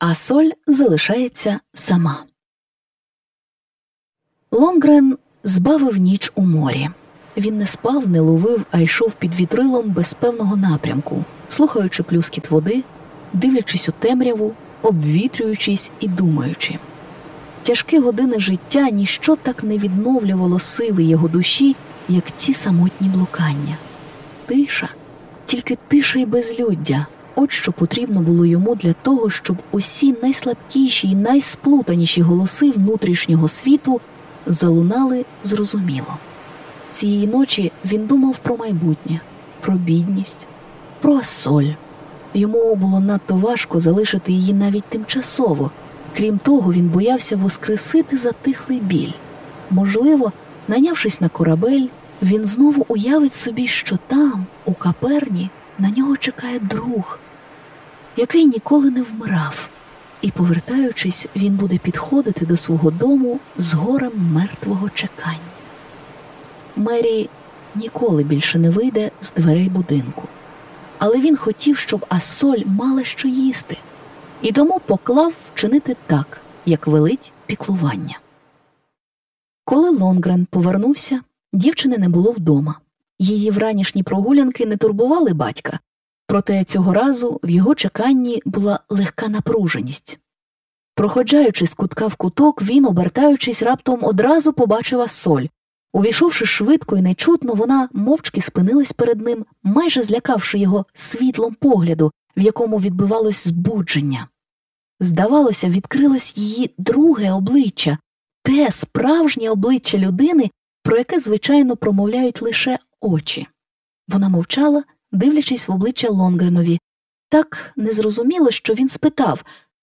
а Соль залишається сама. Лонгрен збавив ніч у морі. Він не спав, не ловив, а йшов під вітрилом без певного напрямку, слухаючи плюскіт води, дивлячись у темряву, обвітрюючись і думаючи. Тяжкі години життя ніщо так не відновлювало сили його душі, як ці самотні блукання. Тиша, тільки тиша і безлюддя – от що потрібно було йому для того, щоб усі найслабкіші і найсплутаніші голоси внутрішнього світу залунали зрозуміло. Цієї ночі він думав про майбутнє, про бідність, про Ассоль. Йому було надто важко залишити її навіть тимчасово. Крім того, він боявся воскресити затихлий біль. Можливо, найнявшись на корабель, він знову уявить собі, що там, у Каперні, на нього чекає друг, який ніколи не вмирав. І, повертаючись, він буде підходити до свого дому з горем мертвого чекання. Мері ніколи більше не вийде з дверей будинку. Але він хотів, щоб Ассоль мала що їсти, і тому поклав вчинити так, як велить піклування. Коли Лонгрен повернувся, дівчини не було вдома. Її вранішні прогулянки не турбували батька, проте цього разу в його чеканні була легка напруженість. Проходжаючи з кутка в куток, він, обертаючись, раптом одразу побачив Ассоль. Увійшовши швидко і нечутно, вона мовчки спинилась перед ним, майже злякавши його світлом погляду, в якому відбивалось збудження. Здавалося, відкрилось її друге обличчя, те справжнє обличчя людини, про яке, звичайно, промовляють лише очі. Вона мовчала, дивлячись в обличчя Лонгренові. Так незрозуміло, що він спитав: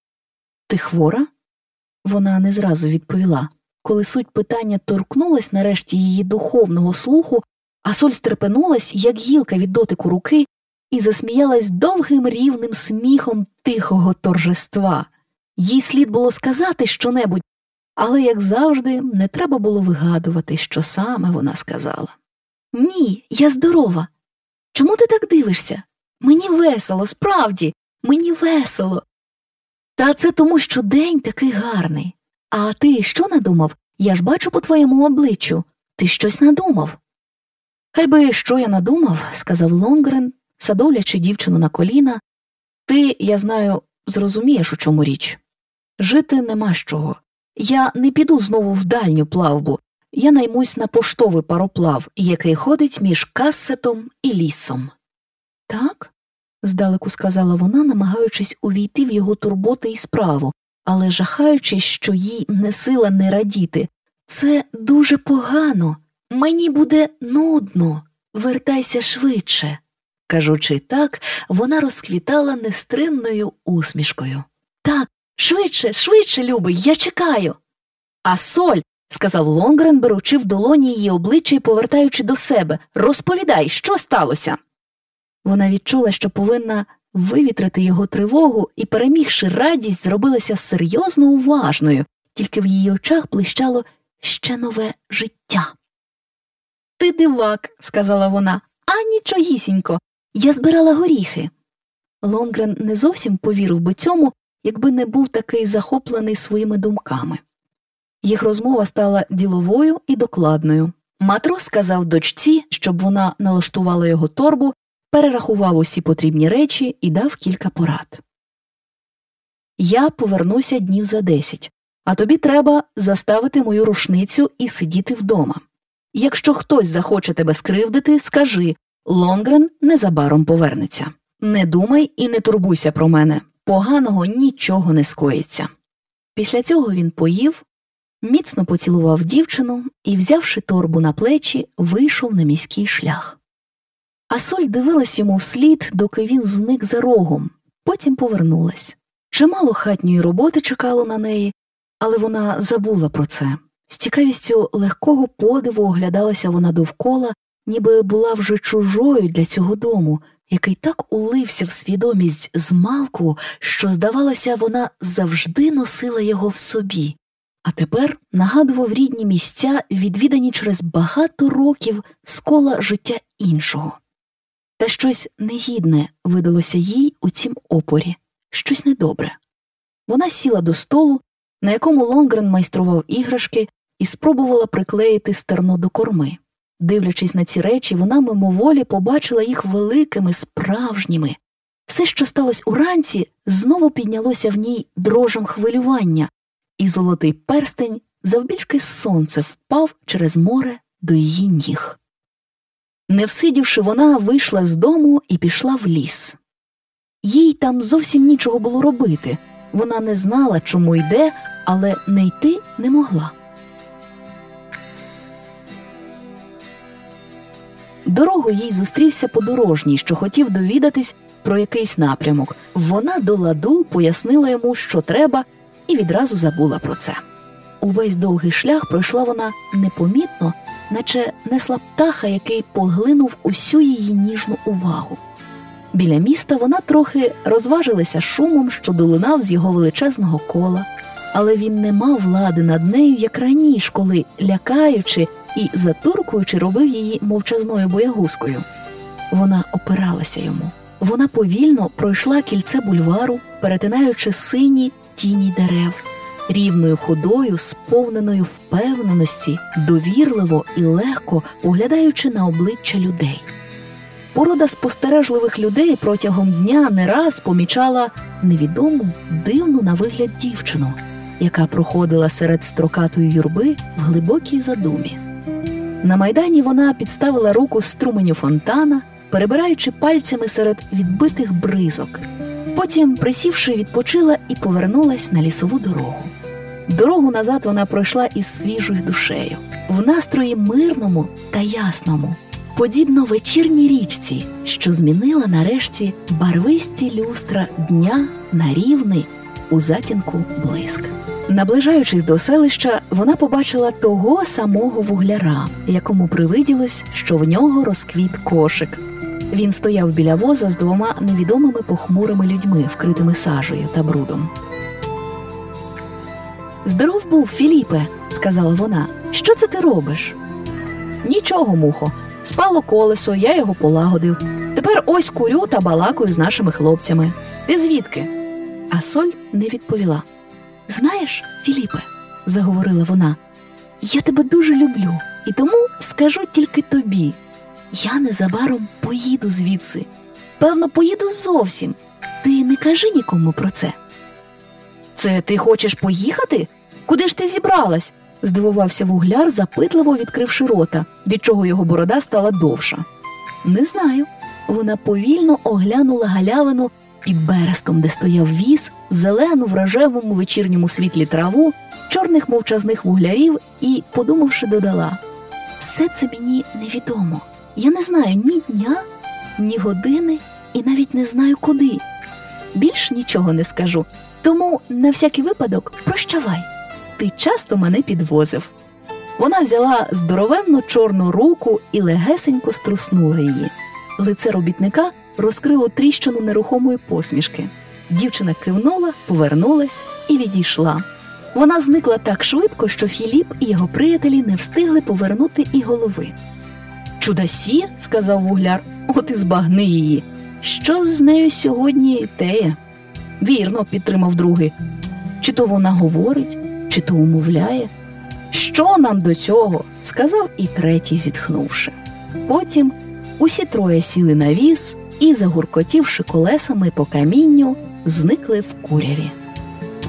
«Ти хвора?» Вона не зразу відповіла. Коли суть питання торкнулась нарешті її духовного слуху, Ассоль стрепенулась, як гілка від дотику руки, і засміялась довгим рівним сміхом тихого торжества. Їй слід було сказати щонебудь, але, як завжди, не треба було вигадувати, що саме вона сказала. «Ні, я здорова. Чому ти так дивишся? Мені весело, справді, мені весело. Та це тому, що день такий гарний. А ти що надумав? Я ж бачу по твоєму обличчю. Ти щось надумав?» «Хай би що я надумав», – сказав Лонгрен, садовлячи дівчину на коліна. «Ти, я знаю, зрозумієш, у чому річ. Жити нема з чого. Я не піду знову в дальню плавбу. Я наймусь на поштовий пароплав, який ходить між Кассетом і лісом». «Так?» – здалеку сказала вона, намагаючись увійти в його турботи і справу, але жахаючись, що їй не сила не радіти. «Це дуже погано. Мені буде нудно. Вертайся швидше». Кажучи так, вона розквітала нестримною усмішкою. «Так, швидше, швидше, любий, я чекаю». «Ассоль», – сказав Лонгрен, беручи в долоні її обличчя і повертаючи до себе, – «розповідай, що сталося?» Вона відчула, що повинна вивітрити його тривогу, і, перемігши радість, зробилася серйозно уважною, тільки в її очах блищало ще нове життя. «Ти дивак», – сказала вона, – «а нічогісінько, я збирала горіхи». Лонгрен не зовсім повірив би цьому, якби не був такий захоплений своїми думками. Їх розмова стала діловою і докладною. Матрос сказав дочці, щоб вона налаштувала його торбу, перерахував усі потрібні речі і дав кілька порад. «Я повернуся днів за 10, а тобі треба заставити мою рушницю і сидіти вдома. Якщо хтось захоче тебе скривдити, скажи, Лонгрен незабаром повернеться. Не думай і не турбуйся про мене, поганого нічого не скоїться». Після цього він поїв, міцно поцілував дівчину і, взявши торбу на плечі, вийшов на міський шлях. Ассоль дивилась йому вслід, доки він зник за рогом, потім повернулась. Чимало хатньої роботи чекало на неї, але вона забула про це. З цікавістю легкого подиву оглядалася вона довкола, ніби була вже чужою для цього дому, який так улився в свідомість змалку, що, здавалося, вона завжди носила його в собі, а тепер нагадував рідні місця, відвідані через багато років з кола життя іншого. Та щось негідне видалося їй у цім опорі, щось недобре. Вона сіла до столу, на якому Лонгрен майстрував іграшки, і спробувала приклеїти стерно до корми. Дивлячись на ці речі, вона мимоволі побачила їх великими, справжніми. Все, що сталося уранці, знову піднялося в ній дрожем хвилювання, і золотий перстень завбільшки сонце впав через море до її ніг. Не всидівши, вона вийшла з дому і пішла в ліс. Їй там зовсім нічого було робити. Вона не знала, чому йде, але не йти не могла. Дорогою їй зустрівся подорожній, що хотів довідатись про якийсь напрямок. Вона до ладу пояснила йому, що треба, і відразу забула про це. Увесь довгий шлях пройшла вона непомітно, наче несла птаха, який поглинув усю її ніжну увагу. Біля міста вона трохи розважилася шумом, що долинав з його величезного кола, але він не мав влади над нею, як раніше, коли, лякаючи і затуркуючи, робив її мовчазною боягузкою. Вона опиралася йому. Вона повільно пройшла кільце бульвару, перетинаючи сині тіні дерев, рівною ходою, сповненою впевненості, довірливо і легко поглядаючи на обличчя людей. Порода спостережливих людей протягом дня не раз помічала невідому, дивну на вигляд дівчину, яка проходила серед строкатої юрби в глибокій задумі. На майдані вона підставила руку струменю фонтана, перебираючи пальцями серед відбитих бризок. Потім, присівши, відпочила і повернулась на лісову дорогу. Дорогу назад вона пройшла із свіжою душею, в настрої мирному та ясному, подібно вечірній річці, що змінила нарешті барвисті люстра дня на рівний у затінку блиск. Наближаючись до селища, вона побачила того самого вугляра, якому привиділось, що в нього розквіт кошик. Він стояв біля воза з двома невідомими похмурими людьми, вкритими сажею та брудом. «Здоров був, Філіпе», – сказала вона. «Що це ти робиш?» «Нічого, мухо. Спало колесо, я його полагодив. Тепер ось курю та балакаю з нашими хлопцями. Ти звідки?» А Соль не відповіла. «Знаєш, Філіпе», – заговорила вона, – «я тебе дуже люблю, і тому скажу тільки тобі. Я незабаром поїду звідси. Певно, поїду зовсім. Ти не кажи нікому про це». «Це ти хочеш поїхати? Куди ж ти зібралась?» – здивувався вугляр, запитливо відкривши рота, від чого його борода стала довша. «Не знаю». Вона повільно оглянула галявину під берестом, де стояв віз, зелену в рожевому вечірньому світлі траву, чорних мовчазних вуглярів і, подумавши, додала: «Все це мені невідомо. Я не знаю ні дня, ні години і навіть не знаю куди. Більш нічого не скажу. Тому, на всякий випадок, прощавай. Ти часто мене підвозив». Вона взяла здоровенну чорну руку і легесенько струснула її. Лице робітника розкрило тріщину нерухомої посмішки. Дівчина кивнула, повернулась і відійшла. Вона зникла так швидко, що Філіп і його приятелі не встигли повернути і голови. «Чудасі», – сказав вугляр, – «от і збагни її. Що з нею сьогодні теє?» «Вірно», – підтримав другий. «Чи то вона говорить, чи то умовляє?» «Що нам до цього?» – сказав і третій, зітхнувши. Потім усі троє сіли на віз і, загуркотівши колесами по камінню, зникли в куряві.